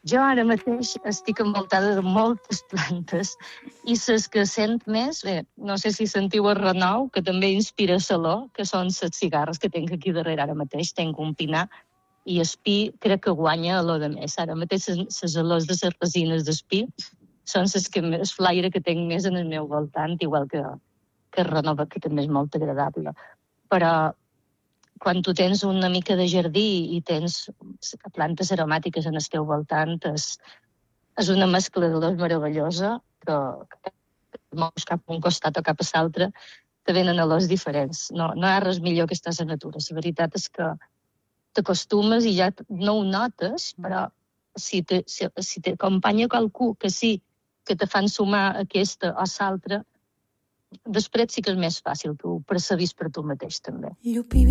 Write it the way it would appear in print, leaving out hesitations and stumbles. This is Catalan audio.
Jo ara mateix estic envoltada de moltes plantes i les que sent més, bé, no sé si sentiu el renou, que també inspira saló, que són les cigarres que tinc aquí darrere ara mateix. Tinc un pinar i el pi crec que guanya a lo de més. Ara mateix les olors de les resines d'espí són el flaire que tinc més en el meu voltant, igual que el renova, que també és molt agradable. Però quan tu tens una mica de jardí i tens plantes aromàtiques en el teu voltant, és una mescla de dos meravellosa, que mous cap a un costat o cap a l'altre, te venen olors diferents. No hi ha res millor que estar a la natura. La veritat és que t'acostumes i ja no ho notes, però si t'acompanya qualcú que sí, que te fan sumar aquesta o l'altra, després sí que és més fàcil que ho percebis per tu mateix, també. Llupi